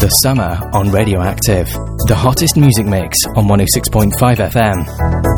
The Summer on Radioactive. The hottest music mix on 106.5 FM.